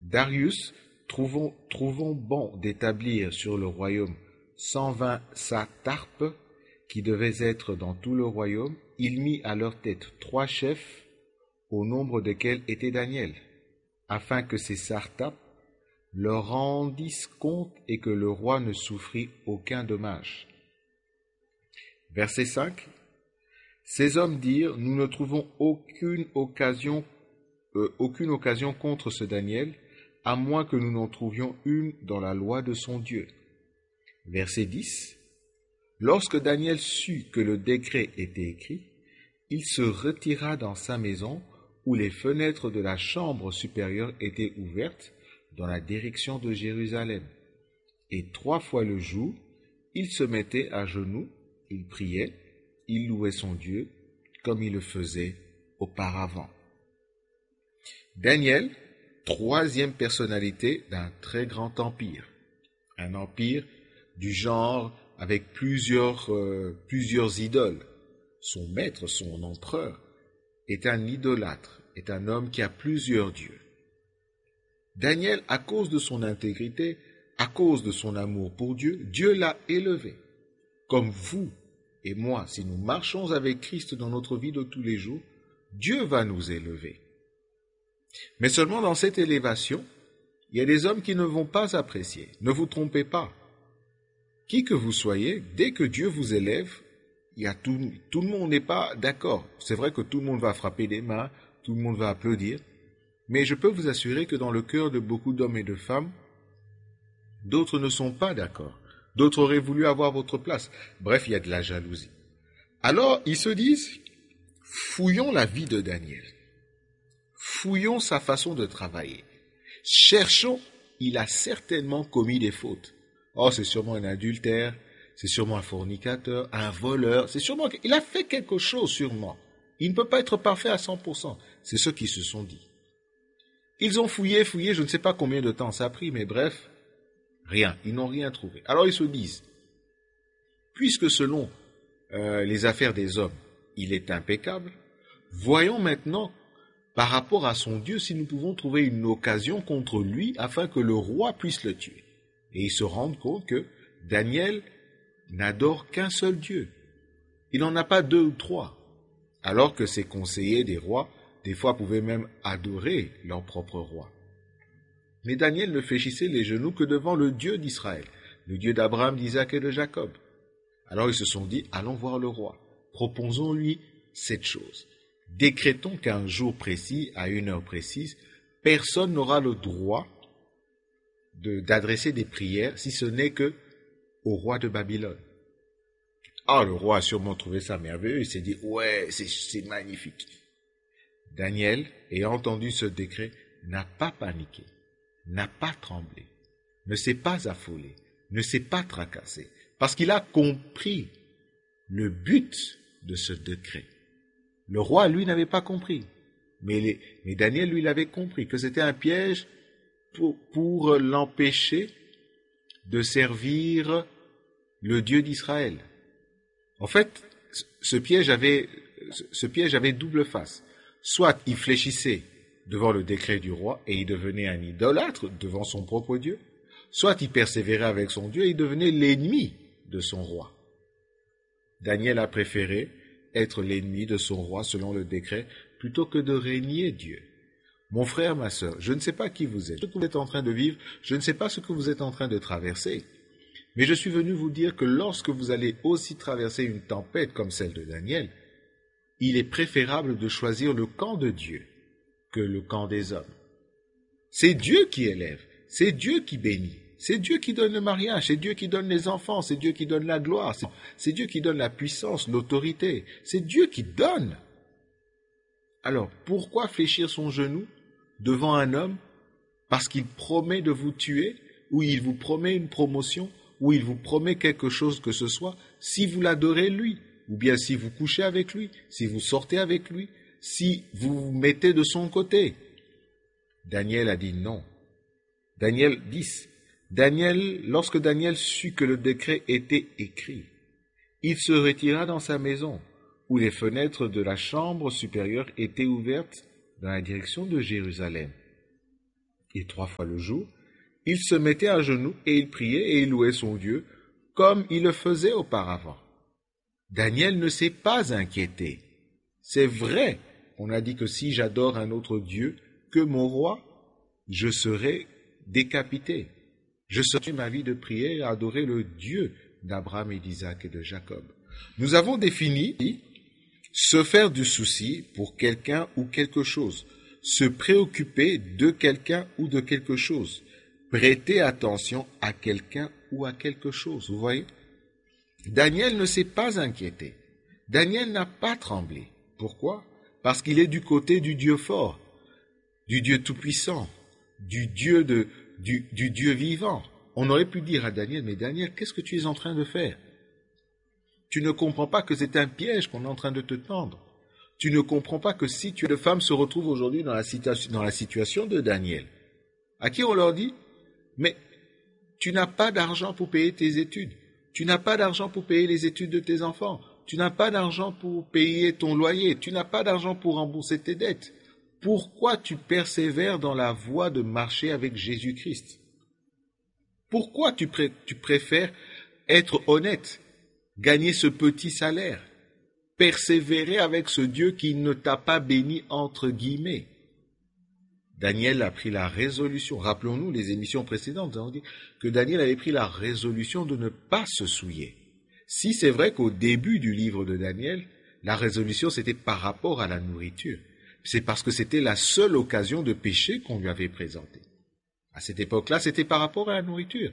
Darius, trouvant bon d'établir sur le royaume 120 satrapes qui devaient être dans tout le royaume, il mit à leur tête 3 chefs, au nombre desquels était Daniel, afin que ces satrapes leur rendissent compte et que le roi ne souffrit aucun dommage. Verset 5. Ces hommes dirent, nous ne trouvons aucune occasion contre ce Daniel, à moins que nous n'en trouvions une dans la loi de son Dieu. Verset 10. Lorsque Daniel sut que le décret était écrit, il se retira dans sa maison, où les fenêtres de la chambre supérieure étaient ouvertes dans la direction de Jérusalem. Et 3 fois le jour, il se mettait à genoux, il priait, il louait son Dieu, comme il le faisait auparavant. Daniel, 3e personnalité d'un très grand empire. Un empire du genre avec plusieurs idoles. Son maître, son empereur, est un idolâtre, est un homme qui a plusieurs dieux. Daniel, à cause de son intégrité, à cause de son amour pour Dieu, Dieu l'a élevé. Comme vous et moi, si nous marchons avec Christ dans notre vie de tous les jours, Dieu va nous élever. Mais seulement dans cette élévation, il y a des hommes qui ne vont pas apprécier. Ne vous trompez pas. Qui que vous soyez, dès que Dieu vous élève, tout le monde n'est pas d'accord. C'est vrai que tout le monde va frapper des mains, tout le monde va applaudir, mais je peux vous assurer que dans le cœur de beaucoup d'hommes et de femmes, d'autres ne sont pas d'accord. D'autres auraient voulu avoir votre place. Bref, il y a de la jalousie. Alors, ils se disent, fouillons la vie de Daniel. Fouillons sa façon de travailler. Cherchons, il a certainement commis des fautes. Oh, c'est sûrement un adultère, c'est sûrement un fornicateur, un voleur, c'est sûrement qu'il a fait quelque chose sûrement. Il ne peut pas être parfait à 100%. C'est ce qu'ils se sont dit. Ils ont fouillé, je ne sais pas combien de temps ça a pris, mais bref, rien, ils n'ont rien trouvé. Alors ils se disent, puisque selon les affaires des hommes, il est impeccable, voyons maintenant, par rapport à son Dieu, si nous pouvons trouver une occasion contre lui afin que le roi puisse le tuer. Et ils se rendent compte que Daniel n'adore qu'un seul Dieu. Il n'en a pas 2 ou 3. Alors que ses conseillers des rois, des fois, pouvaient même adorer leur propre roi. Mais Daniel ne fléchissait les genoux que devant le Dieu d'Israël, le Dieu d'Abraham, d'Isaac et de Jacob. Alors ils se sont dit, allons voir le roi, proposons-lui cette chose. Décrétons qu'à un jour précis, à une heure précise, personne n'aura le droit d'adresser des prières, si ce n'est que au roi de Babylone. Ah, le roi a sûrement trouvé ça merveilleux, il s'est dit, ouais, c'est magnifique. Daniel, ayant entendu ce décret, n'a pas paniqué, n'a pas tremblé, ne s'est pas affolé, ne s'est pas tracassé, parce qu'il a compris le but de ce décret. Le roi, lui, n'avait pas compris, mais Daniel, lui, l'avait compris, que c'était un piège pour l'empêcher de servir le Dieu d'Israël. En fait, ce piège avait double face. Soit il fléchissait devant le décret du roi et il devenait un idolâtre devant son propre Dieu, soit il persévérait avec son Dieu et il devenait l'ennemi de son roi. Daniel a préféré être l'ennemi de son roi selon le décret plutôt que de régner Dieu. Mon frère, ma sœur, je ne sais pas qui vous êtes, ce que vous êtes en train de vivre, je ne sais pas ce que vous êtes en train de traverser, mais je suis venu vous dire que lorsque vous allez aussi traverser une tempête comme celle de Daniel, il est préférable de choisir le camp de Dieu que le camp des hommes. C'est Dieu qui élève, c'est Dieu qui bénit, c'est Dieu qui donne le mariage, c'est Dieu qui donne les enfants, c'est Dieu qui donne la gloire, c'est Dieu qui donne la puissance, l'autorité, c'est Dieu qui donne. Alors, pourquoi fléchir son genou devant un homme parce qu'il promet de vous tuer, ou il vous promet une promotion, ou il vous promet quelque chose que ce soit, si vous l'adorez lui, ou bien si vous couchez avec lui, si vous sortez avec lui, si vous vous mettez de son côté. Daniel a dit non. Daniel 10. Lorsque Daniel sut que le décret était écrit, il se retira dans sa maison, où les fenêtres de la chambre supérieure étaient ouvertes dans la direction de Jérusalem. Et 3 fois le jour, il se mettait à genoux et il priait et il louait son Dieu comme il le faisait auparavant. Daniel ne s'est pas inquiété. C'est vrai, on a dit que si j'adore un autre Dieu que mon roi, je serai décapité. Je serai ma vie de prière et adorer le Dieu d'Abraham et d'Isaac et de Jacob. Nous avons défini se faire du souci pour quelqu'un ou quelque chose, se préoccuper de quelqu'un ou de quelque chose, prêter attention à quelqu'un ou à quelque chose. Vous voyez? Daniel ne s'est pas inquiété. Daniel n'a pas tremblé. Pourquoi? Parce qu'il est du côté du Dieu fort, du Dieu tout-puissant, du Dieu vivant. On aurait pu dire à Daniel, mais Daniel, qu'est-ce que tu es en train de faire? Tu ne comprends pas que c'est un piège qu'on est en train de te tendre. Tu ne comprends pas que si tu es de femme se retrouve aujourd'hui dans la situation de Daniel, à qui on leur dit, mais tu n'as pas d'argent pour payer tes études. Tu n'as pas d'argent pour payer les études de tes enfants. Tu n'as pas d'argent pour payer ton loyer. Tu n'as pas d'argent pour rembourser tes dettes. Pourquoi tu persévères dans la voie de marcher avec Jésus-Christ? Pourquoi tu préfères être honnête, gagner ce petit salaire, persévérer avec ce Dieu qui ne t'a pas béni entre guillemets? Daniel a pris la résolution, rappelons-nous les émissions précédentes, nous avons dit que Daniel avait pris la résolution de ne pas se souiller. Si c'est vrai qu'au début du livre de Daniel, la résolution c'était par rapport à la nourriture, c'est parce que c'était la seule occasion de péché qu'on lui avait présentée. À cette époque-là, c'était par rapport à la nourriture.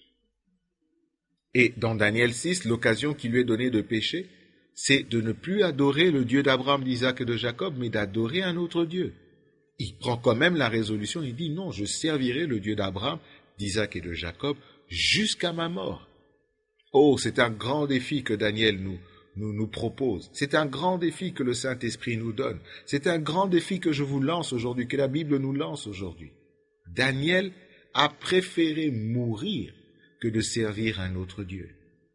Et dans Daniel 6, l'occasion qui lui est donnée de pécher, c'est de ne plus adorer le Dieu d'Abraham, d'Isaac et de Jacob, mais d'adorer un autre Dieu. Il prend quand même la résolution, il dit non, je servirai le Dieu d'Abraham, d'Isaac et de Jacob jusqu'à ma mort. Oh, c'est un grand défi que Daniel nous propose. C'est un grand défi que le Saint-Esprit nous donne. C'est un grand défi que je vous lance aujourd'hui, que la Bible nous lance aujourd'hui. Daniel a préféré mourir que de servir un autre Dieu.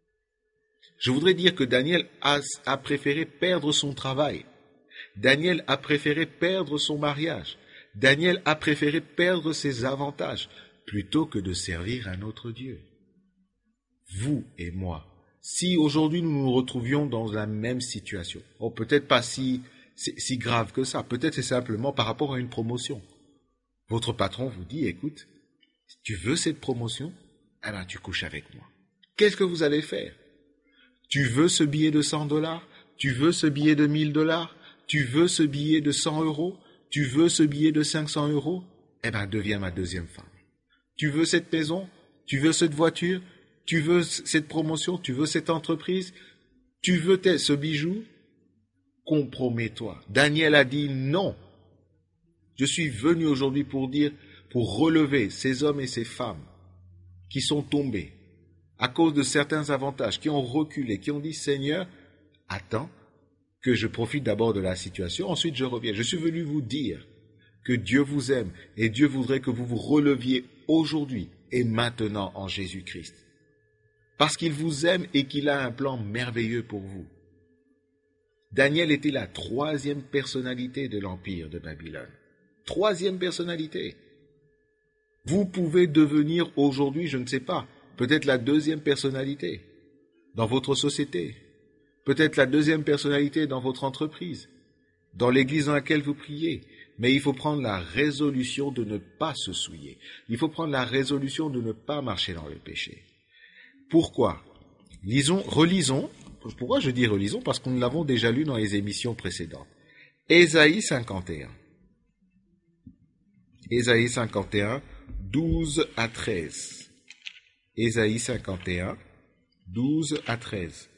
Je voudrais dire que Daniel a préféré perdre son travail. Daniel a préféré perdre son mariage. Daniel a préféré perdre ses avantages plutôt que de servir un autre Dieu. Vous et moi, si aujourd'hui nous nous retrouvions dans la même situation, peut-être pas si grave que ça, peut-être c'est simplement par rapport à une promotion. Votre patron vous dit, écoute, tu veux cette promotion? Eh bien, tu couches avec moi. Qu'est-ce que vous allez faire? Tu veux ce billet de $100? Tu veux ce billet de $1000? Tu veux ce billet de 100 €? Tu veux ce billet de 500 €? Eh bien, deviens ma deuxième femme. Tu veux cette maison? Tu veux cette voiture? Tu veux cette promotion? Tu veux cette entreprise? Tu veux ce bijou? Compromets-toi. Daniel a dit non. Je suis venu aujourd'hui pour relever ces hommes et ces femmes qui sont tombés à cause de certains avantages, qui ont reculé, qui ont dit Seigneur, attends que je profite d'abord de la situation, ensuite je reviens. Je suis venu vous dire que Dieu vous aime et Dieu voudrait que vous vous releviez aujourd'hui et maintenant en Jésus-Christ. Parce qu'il vous aime et qu'il a un plan merveilleux pour vous. Daniel était la 3e personnalité de l'Empire de Babylone. 3e personnalité. Vous pouvez devenir aujourd'hui, je ne sais pas, peut-être la 2e personnalité dans votre société, peut-être la 2e personnalité dans votre entreprise, dans l'église dans laquelle vous priez. Mais il faut prendre la résolution de ne pas se souiller. Il faut prendre la résolution de ne pas marcher dans le péché. Pourquoi? Relisons. Pourquoi je dis relisons? Parce que nous l'avons déjà lu dans les émissions précédentes. Ésaïe 51. Ésaïe 51, 12 à 13. Ésaïe 51, 12 à 13.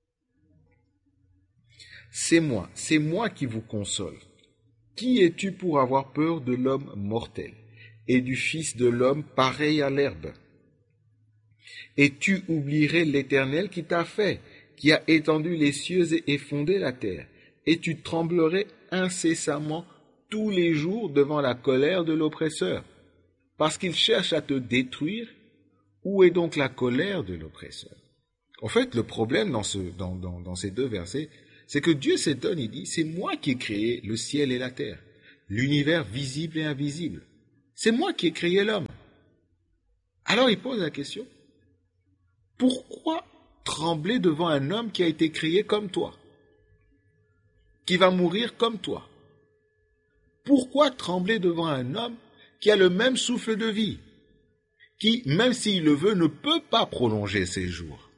C'est moi qui vous console. Qui es-tu pour avoir peur de l'homme mortel et du Fils de l'homme pareil à l'herbe? Et tu oublierais l'Éternel qui t'a fait, qui a étendu les cieux et fondé la terre, et tu tremblerais incessamment tous les jours devant la colère de l'oppresseur, parce qu'il cherche à te détruire. Où est donc la colère de l'oppresseur? En fait, le problème dans ces deux versets, c'est que Dieu s'étonne, il dit, c'est moi qui ai créé le ciel et la terre, l'univers visible et invisible. C'est moi qui ai créé l'homme. Alors il pose la question, pourquoi trembler devant un homme qui a été créé comme toi, qui va mourir comme toi? Pourquoi trembler devant un homme qui a le même souffle de vie, qui, même s'il le veut, ne peut pas prolonger ses jours?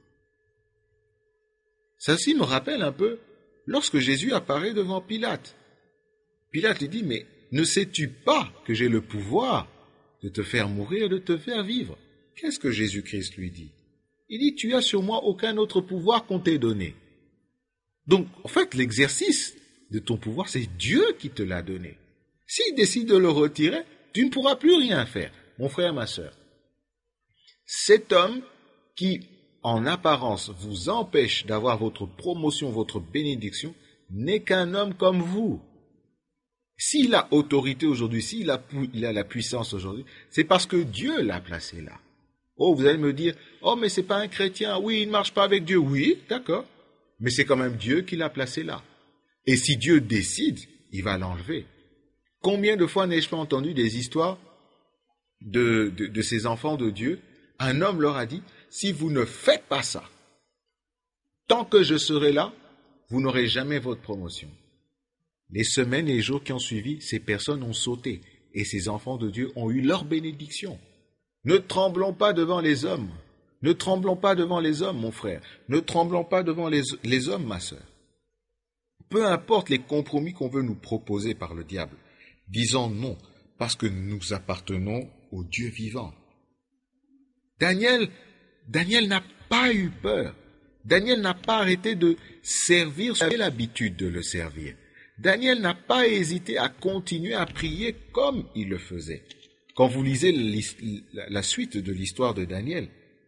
Ceci me rappelle un peu lorsque Jésus apparaît devant Pilate. Pilate lui dit, mais ne sais-tu pas que j'ai le pouvoir de te faire mourir et de te faire vivre? Qu'est-ce que Jésus-Christ lui dit? Il dit, tu as sur moi aucun autre pouvoir qu'on t'ait donné. Donc, en fait, l'exercice de ton pouvoir, c'est Dieu qui te l'a donné. S'il décide de le retirer, tu ne pourras plus rien faire, mon frère, ma sœur. Cet homme qui, en apparence, vous empêche d'avoir votre promotion, votre bénédiction, n'est qu'un homme comme vous. S'il a autorité aujourd'hui, s'il a la puissance aujourd'hui, c'est parce que Dieu l'a placé là. Oh, vous allez me dire, oh, mais c'est pas un chrétien, oui, il ne marche pas avec Dieu. Oui, d'accord, mais c'est quand même Dieu qui l'a placé là. Et si Dieu décide, il va l'enlever. Combien de fois n'ai-je pas entendu des histoires de ces enfants de Dieu? Un homme leur a dit, si vous ne faites pas ça, tant que je serai là, vous n'aurez jamais votre promotion. Les semaines et les jours qui ont suivi, ces personnes ont sauté et ces enfants de Dieu ont eu leur bénédiction. Ne tremblons pas devant les hommes. Ne tremblons pas devant les hommes, mon frère. Ne tremblons pas devant les hommes, ma sœur. Peu importe les compromis qu'on veut nous proposer par le diable, disons non, parce que nous appartenons au Dieu vivant. Daniel n'a pas eu peur. Daniel n'a pas arrêté de servir, il avait l'habitude de le servir. Daniel n'a pas hésité à continuer à prier comme il le faisait. Quand vous lisez la suite de l'histoire de Daniel,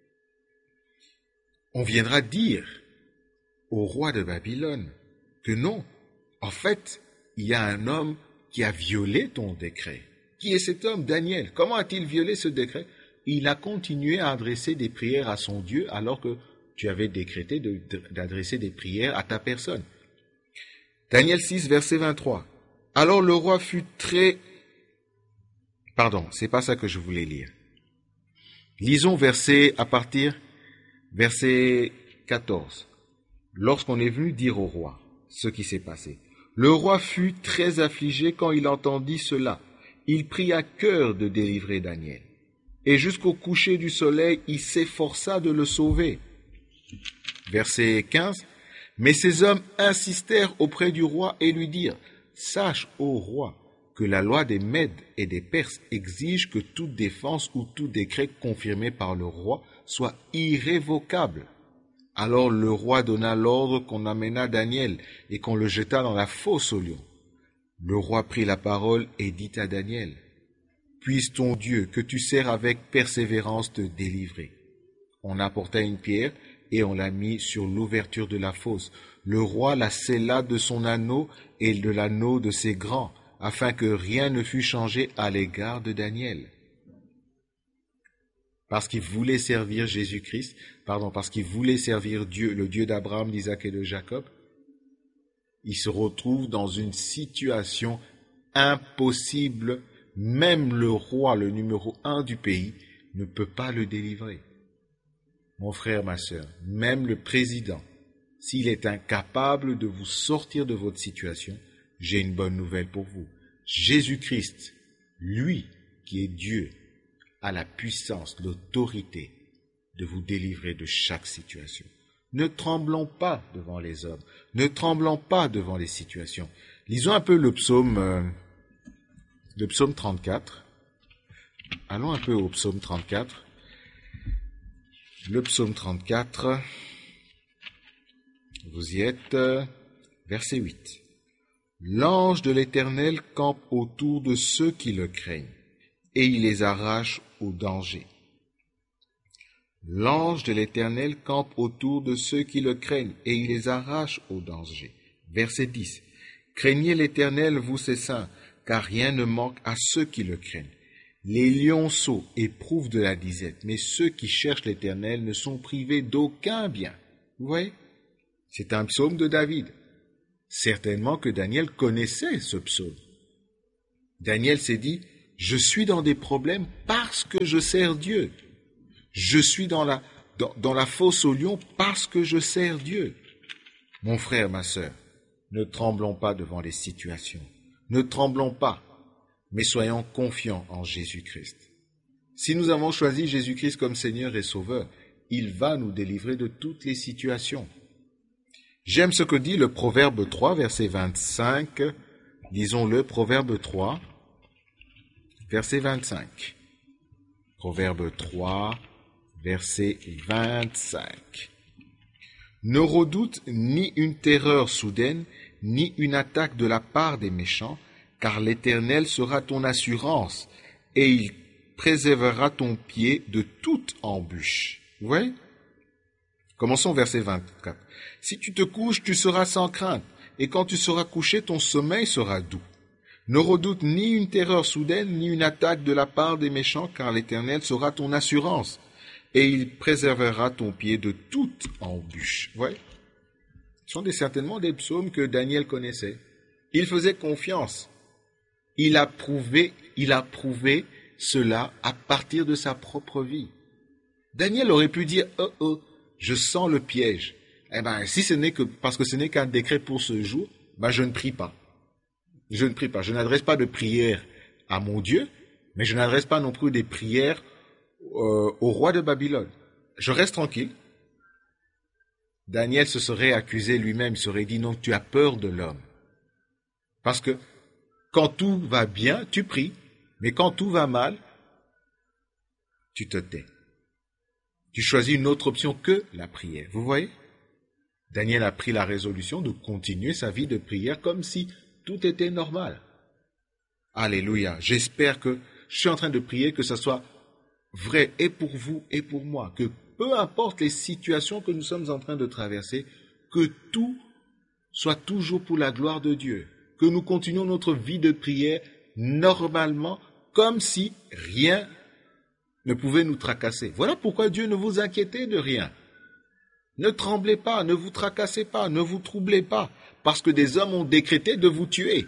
on viendra dire au roi de Babylone que non, en fait, il y a un homme qui a violé ton décret. Qui est cet homme, Daniel? Comment a-t-il violé ce décret? Il a continué à adresser des prières à son Dieu alors que tu avais décrété d'adresser des prières à ta personne. Daniel 6, verset 23. Alors le roi fut très... Pardon, c'est pas ça que je voulais lire. Lisons verset 14. Lorsqu'on est venu dire au roi ce qui s'est passé. Le roi fut très affligé quand il entendit cela. Il prit à cœur de délivrer Daniel. Et jusqu'au coucher du soleil, il s'efforça de le sauver. Verset 15. Mais ces hommes insistèrent auprès du roi et lui dirent, « Sache, ô roi, que la loi des Mèdes et des Perses exige que toute défense ou tout décret confirmé par le roi soit irrévocable. » Alors le roi donna l'ordre qu'on amena Daniel et qu'on le jeta dans la fosse aux lions. Le roi prit la parole et dit à Daniel, « Puisse ton Dieu que tu sers avec persévérance te délivrer. » On apporta une pierre et on l'a mis sur l'ouverture de la fosse. Le roi la scella de son anneau et de l'anneau de ses grands, afin que rien ne fût changé à l'égard de Daniel. Parce qu'il voulait servir Jésus-Christ, parce qu'il voulait servir Dieu, le Dieu d'Abraham, d'Isaac et de Jacob, il se retrouve dans une situation impossible. Même le roi, le numéro 1 du pays, ne peut pas le délivrer. Mon frère, ma sœur, même le président, s'il est incapable de vous sortir de votre situation, j'ai une bonne nouvelle pour vous. Jésus-Christ, lui qui est Dieu, a la puissance, l'autorité de vous délivrer de chaque situation. Ne tremblons pas devant les hommes, ne tremblons pas devant les situations. Lisons un peu le psaume 34. Allons un peu au psaume 34. Le psaume 34, vous y êtes, verset 8. L'ange de l'Éternel campe autour de ceux qui le craignent, et il les arrache au danger. L'ange de l'Éternel campe autour de ceux qui le craignent, et il les arrache au danger. Verset 10. Craignez l'Éternel, vous ses saints, car rien ne manque à ceux qui le craignent. Les lionceaux éprouvent de la disette, mais ceux qui cherchent l'Éternel ne sont privés d'aucun bien. Vous voyez? C'est un psaume de David. Certainement que Daniel connaissait ce psaume. Daniel s'est dit, Je suis dans des problèmes parce que je sers Dieu. Je suis dans la fosse au lion parce que je sers Dieu. Mon frère, ma sœur, ne tremblons pas devant les situations. Ne tremblons pas, mais soyons confiants en Jésus-Christ. Si nous avons choisi Jésus-Christ comme Seigneur et Sauveur, il va nous délivrer de toutes les situations. J'aime ce que dit le Proverbe 3, verset 25. Disons-le, Proverbe 3, verset 25. Proverbe 3, verset 25. Ne redoute ni une terreur soudaine, ni une attaque de la part des méchants, car l'Éternel sera ton assurance, et il préservera ton pied de toute embûche. Vous voyez? Commençons verset 24. Si tu te couches, tu seras sans crainte, et quand tu seras couché, ton sommeil sera doux. Ne redoute ni une terreur soudaine, ni une attaque de la part des méchants, car l'Éternel sera ton assurance, et il préservera ton pied de toute embûche. Vous voyez? Ce sont certainement des psaumes que Daniel connaissait. Il faisait confiance. Il a prouvé cela à partir de sa propre vie. Daniel aurait pu dire, je sens le piège. Si ce n'est que parce que ce n'est qu'un décret pour ce jour, je ne prie pas. Je ne prie pas. Je n'adresse pas de prière à mon Dieu, mais je n'adresse pas non plus des prières au roi de Babylone. Je reste tranquille. Daniel se serait accusé lui-même, il serait dit, non, tu as peur de l'homme. Parce que quand tout va bien, tu pries, mais quand tout va mal, tu te tais. Tu choisis une autre option que la prière. Vous voyez? Daniel a pris la résolution de continuer sa vie de prière comme si tout était normal. Alléluia. J'espère que je suis en train de prier que ce soit vrai et pour vous et pour moi, que peu importe les situations que nous sommes en train de traverser, que tout soit toujours pour la gloire de Dieu, que nous continuions notre vie de prière normalement, comme si rien ne pouvait nous tracasser. Voilà pourquoi Dieu ne vous inquiétez de rien. Ne tremblez pas, ne vous tracassez pas, ne vous troublez pas, parce que des hommes ont décrété de vous tuer.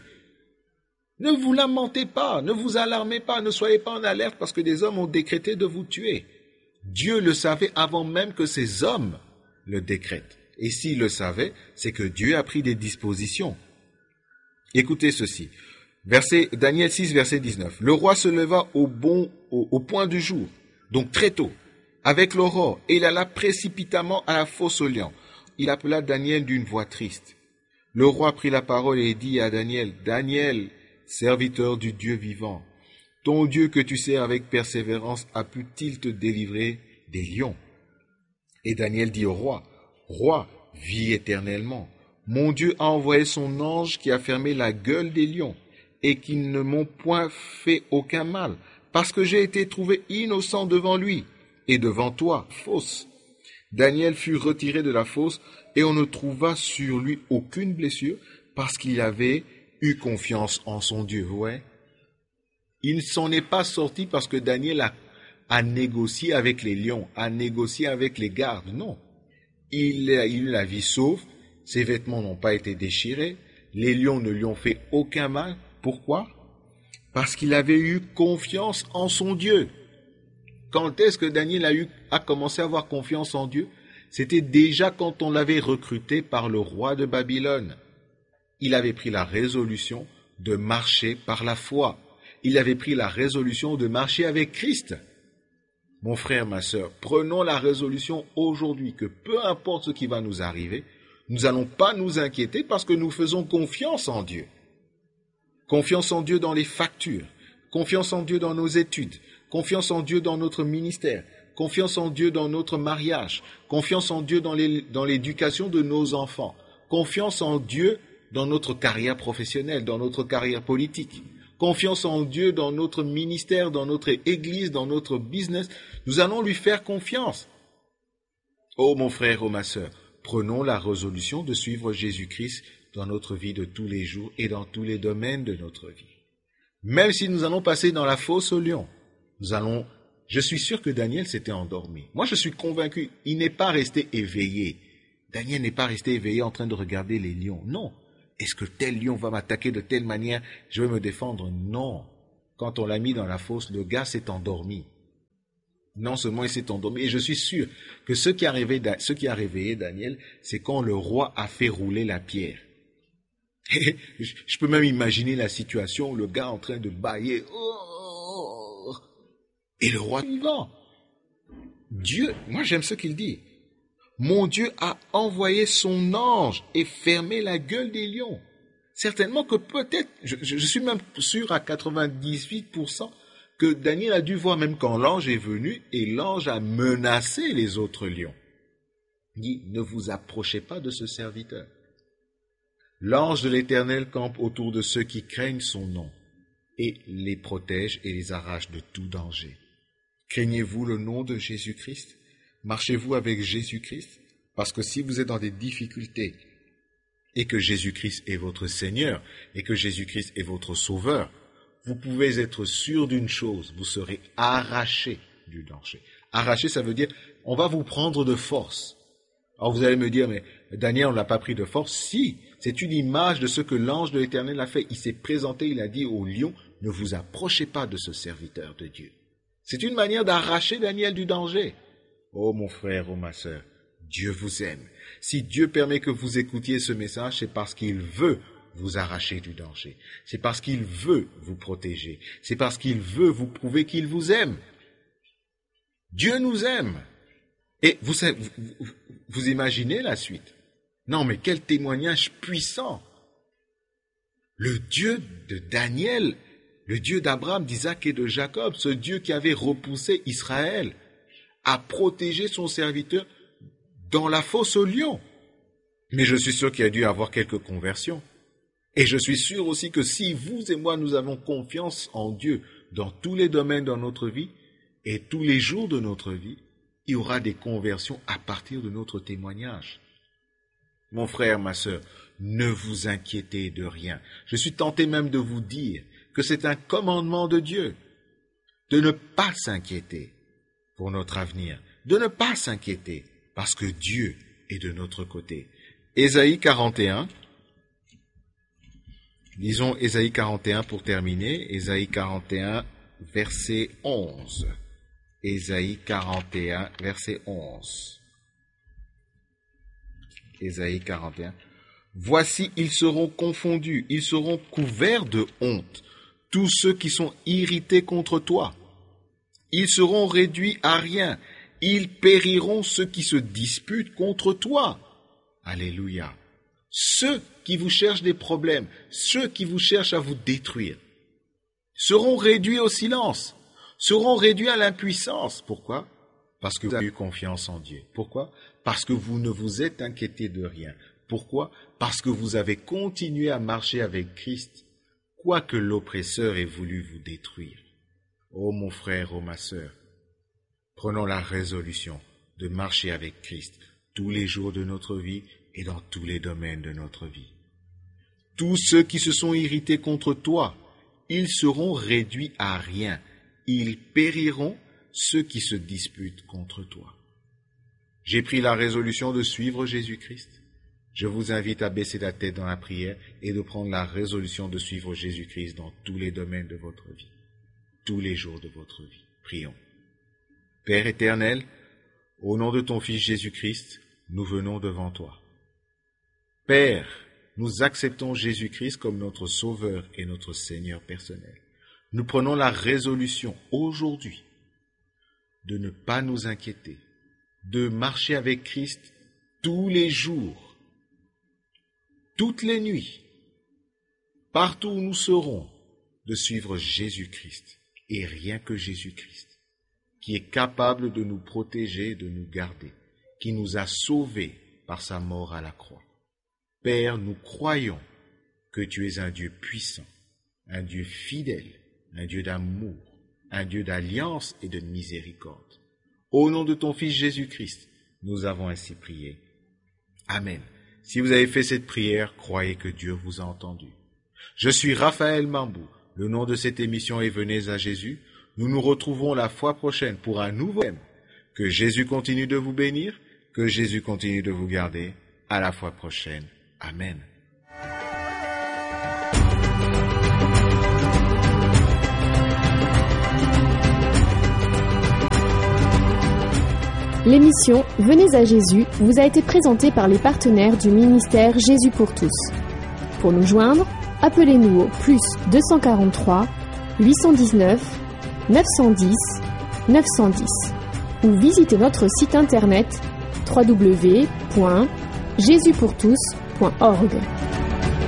Ne vous lamentez pas, ne vous alarmez pas, ne soyez pas en alerte parce que des hommes ont décrété de vous tuer. Dieu le savait avant même que ces hommes le décrètent. Et s'il le savait, c'est que Dieu a pris des dispositions. Écoutez ceci. Daniel 6, verset 19. Le roi se leva au point du jour, donc très tôt, avec l'aurore, et il alla précipitamment à la fosse aux lions. Il appela Daniel d'une voix triste. Le roi prit la parole et dit à Daniel, « Daniel, serviteur du Dieu vivant, ton Dieu que tu sers avec persévérance a pu-t-il te délivrer des lions ?» Et Daniel dit au roi, « Roi, vis éternellement. Mon Dieu a envoyé son ange qui a fermé la gueule des lions et qui ne m'ont point fait aucun mal, parce que j'ai été trouvé innocent devant lui et devant toi, fausse. » Daniel fut retiré de la fosse et on ne trouva sur lui aucune blessure parce qu'il avait eu confiance en son Dieu. Ouais. Il ne s'en est pas sorti parce que Daniel a négocié avec les lions, a négocié avec les gardes. Non. Il a eu la vie sauve, ses vêtements n'ont pas été déchirés, les lions ne lui ont fait aucun mal. Pourquoi? Parce qu'il avait eu confiance en son Dieu. Quand est-ce que Daniel a commencé à avoir confiance en Dieu? C'était déjà quand on l'avait recruté par le roi de Babylone. Il avait pris la résolution de marcher par la foi. Il avait pris la résolution de marcher avec Christ. Mon frère, ma sœur, prenons la résolution aujourd'hui que peu importe ce qui va nous arriver, nous n'allons pas nous inquiéter parce que nous faisons confiance en Dieu. Confiance en Dieu dans les factures, confiance en Dieu dans nos études, confiance en Dieu dans notre ministère, confiance en Dieu dans notre mariage, confiance en Dieu dans l'éducation de nos enfants, confiance en Dieu dans notre carrière professionnelle, dans notre carrière politique, confiance en Dieu dans notre ministère, dans notre église, dans notre business. Nous allons lui faire confiance. Oh mon frère, oh ma sœur, prenons la résolution de suivre Jésus-Christ dans notre vie de tous les jours et dans tous les domaines de notre vie. Même si nous allons passer dans la fosse aux lions, je suis sûr que Daniel s'était endormi. Moi, je suis convaincu, il n'est pas resté éveillé. Daniel n'est pas resté éveillé en train de regarder les lions. Non. Est-ce que tel lion va m'attaquer de telle manière, je vais me défendre? Non. quand on l'a mis dans la fosse, le gars s'est endormi. Non seulement il s'est endormi, et je suis sûr que ce qui a réveillé Daniel, c'est quand le roi a fait rouler la pierre. Et je peux même imaginer la situation, le gars en train de bâiller, et le roi vivant. Dieu, moi j'aime ce qu'il dit. Mon Dieu a envoyé son ange et fermé la gueule des lions. Certainement que peut-être, je suis même sûr à 98%, que Daniel a dû voir même quand l'ange est venu et l'ange a menacé les autres lions. Il dit, ne vous approchez pas de ce serviteur. L'ange de l'Éternel campe autour de ceux qui craignent son nom et les protège et les arrache de tout danger. Craignez-vous le nom de Jésus-Christ? Marchez-vous avec Jésus-Christ? Parce que si vous êtes dans des difficultés et que Jésus-Christ est votre Seigneur et que Jésus-Christ est votre Sauveur, vous pouvez être sûr d'une chose, vous serez arraché du danger. Arraché, ça veut dire, on va vous prendre de force. Alors vous allez me dire, mais Daniel, on ne l'a pas pris de force. Si, c'est une image de ce que l'ange de l'Éternel a fait. Il s'est présenté, il a dit au lion, ne vous approchez pas de ce serviteur de Dieu. C'est une manière d'arracher Daniel du danger. Oh mon frère, oh ma sœur, Dieu vous aime. Si Dieu permet que vous écoutiez ce message, c'est parce qu'il veut vous arracher du danger. C'est parce qu'il veut vous protéger. C'est parce qu'il veut vous prouver qu'il vous aime. Dieu nous aime. Et vous imaginez la suite? Non, mais quel témoignage puissant! Le Dieu de Daniel, le Dieu d'Abraham, d'Isaac et de Jacob, ce Dieu qui avait repoussé Israël, a protégé son serviteur dans la fosse aux lions. Mais je suis sûr qu'il y a dû avoir quelques conversions. Et je suis sûr aussi que si vous et moi, nous avons confiance en Dieu dans tous les domaines de notre vie et tous les jours de notre vie, il y aura des conversions à partir de notre témoignage. Mon frère, ma sœur, ne vous inquiétez de rien. Je suis tenté même de vous dire que c'est un commandement de Dieu de ne pas s'inquiéter pour notre avenir, de ne pas s'inquiéter parce que Dieu est de notre côté. Ésaïe 41, lisons Ésaïe 41 pour terminer, Ésaïe 41, verset 11. Ésaïe 41, verset 11. Ésaïe 41. Voici, ils seront confondus, ils seront couverts de honte, tous ceux qui sont irrités contre toi. Ils seront réduits à rien, ils périront ceux qui se disputent contre toi. Alléluia. Ceux qui vous cherchent des problèmes, ceux qui vous cherchent à vous détruire, seront réduits au silence, seront réduits à l'impuissance. Pourquoi? Parce que vous avez eu confiance en Dieu. Pourquoi? Parce que vous ne vous êtes inquiété de rien. Pourquoi? Parce que vous avez continué à marcher avec Christ, quoique l'oppresseur ait voulu vous détruire. Oh mon frère, oh ma sœur, prenons la résolution de marcher avec Christ tous les jours de notre vie et dans tous les domaines de notre vie. Tous ceux qui se sont irrités contre toi, ils seront réduits à rien. Ils périront, ceux qui se disputent contre toi. J'ai pris la résolution de suivre Jésus-Christ. Je vous invite à baisser la tête dans la prière et de prendre la résolution de suivre Jésus-Christ dans tous les domaines de votre vie, tous les jours de votre vie. Prions. Père éternel, au nom de ton Fils Jésus-Christ, nous venons devant toi. Père, nous acceptons Jésus-Christ comme notre Sauveur et notre Seigneur personnel. Nous prenons la résolution aujourd'hui de ne pas nous inquiéter, de marcher avec Christ tous les jours, toutes les nuits, partout où nous serons, de suivre Jésus-Christ et rien que Jésus-Christ, qui est capable de nous protéger et de nous garder, qui nous a sauvés par sa mort à la croix. Père, nous croyons que tu es un Dieu puissant, un Dieu fidèle, un Dieu d'amour, un Dieu d'alliance et de miséricorde. Au nom de ton Fils Jésus-Christ, nous avons ainsi prié. Amen. Si vous avez fait cette prière, croyez que Dieu vous a entendu. Je suis Raphaël Mambou. Le nom de cette émission est Venez à Jésus. Nous nous retrouvons la fois prochaine pour un nouveau thème. Que Jésus continue de vous bénir, que Jésus continue de vous garder. À la fois prochaine. Amen. L'émission Venez à Jésus vous a été présentée par les partenaires du ministère Jésus pour tous. Pour nous joindre, appelez-nous au plus 243 819 910 910 ou visitez notre site internet www.jesuspourtous.org.